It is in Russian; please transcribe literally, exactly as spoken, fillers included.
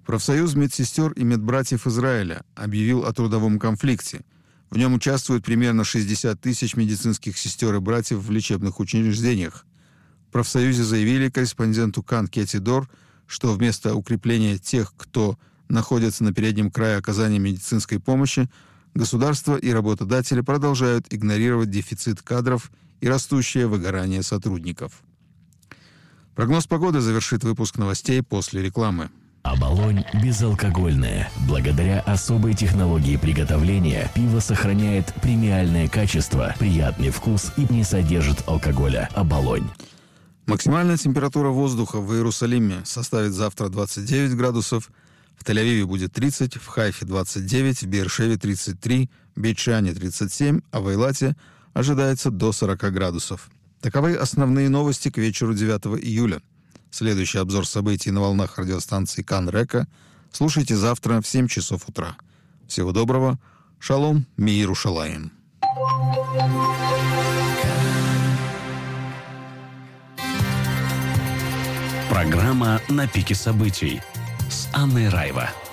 Профсоюз медсестер и медбратьев Израиля объявил о трудовом конфликте. В нем участвуют примерно шестьдесят тысяч медицинских сестер и братьев в лечебных учреждениях. В профсоюзе заявили корреспонденту Кан Кети Дор, что вместо укрепления тех, кто находится на переднем крае оказания медицинской помощи, государство и работодатели продолжают игнорировать дефицит кадров и растущее выгорание сотрудников. Прогноз погоды завершит выпуск новостей после рекламы. Оболонь безалкогольное. Благодаря особой технологии приготовления пиво сохраняет премиальное качество, приятный вкус и не содержит алкоголя. Оболонь. Максимальная температура воздуха в Иерусалиме составит завтра двадцать девять градусов, в Тель-Авиве будет тридцать, в Хайфе двадцать девять, в Беэр-Шеве тридцать три, в Бейт-Шане тридцать семь, а в Эйлате ожидается до сорок градусов. Таковы основные новости к вечеру девятого июля. Следующий обзор событий на волнах радиостанции Кан Река слушайте завтра в семь часов утра. Всего доброго. Шалом, Миир Ушалаим. Программа «На пике событий» с Анной Райва.